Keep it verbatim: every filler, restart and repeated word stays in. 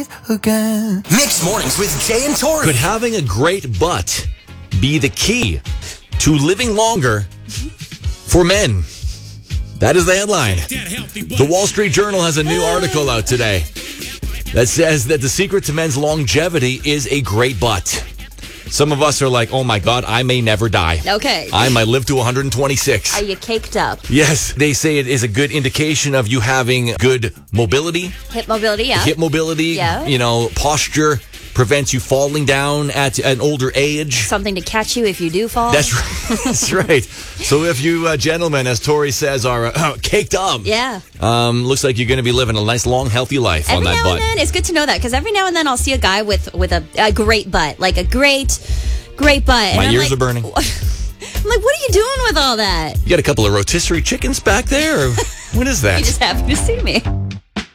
again. Mixed Mornings with Jay and Tori. Could having a great butt be the key to living longer for men? That is the headline. The Wall Street Journal has a new article out today that says that the secret to men's longevity is a great butt. Some of us are like, oh my God, I may never die. Okay. I might live to one hundred twenty-six. Are you caked up? Yes. They say it is a good indication of you having good mobility. Hip mobility, yeah. Hip mobility, Yeah. you know, posture. Prevents you falling down at an older age. Something to catch you if you do fall. That's right. That's right. So if you uh, gentlemen, as Tori says, are uh, caked up, Yeah. um, looks like you're going to be living a nice, long, healthy life Every on that now butt. and then, it's good to know that, because every now and then I'll see a guy with, with a, a great butt. Like a great, great butt. And My I'm ears like, are burning. I'm like, what are you doing with all that? You got a couple of rotisserie chickens back there? Or what is that? You just happy to see me.